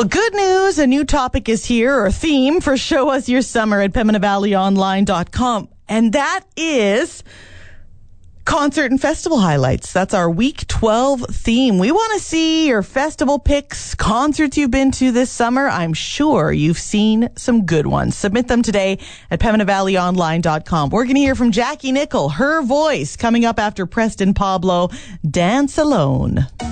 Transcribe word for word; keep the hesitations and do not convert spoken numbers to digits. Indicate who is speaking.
Speaker 1: Well, good news. A new topic is here, or theme for Show Us Your Summer at Pembina Valley Online dot com. And that is concert and festival highlights. That's our week twelve theme. We want to see your festival picks, concerts you've been to this summer. I'm sure you've seen some good ones. Submit them today at Pembina Valley Online dot com. We're going to hear from Jackie Nickel, her voice, coming up after Preston Pablo, Dance Alone.